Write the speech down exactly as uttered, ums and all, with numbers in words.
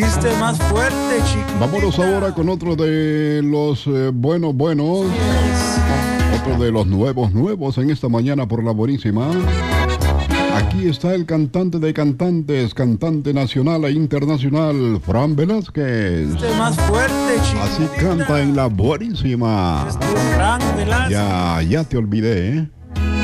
Más fuerte, chiquitita. Vámonos ahora con otro de los eh, buenos, buenos. Otro de los nuevos, nuevos en esta mañana por la buenísima. Aquí está el cantante de cantantes, cantante nacional e internacional, Fran Velázquez. Más fuerte, chiquitita. Así canta en la buenísima. Fran Velázquez. Ya, ya te olvidé, ¿eh?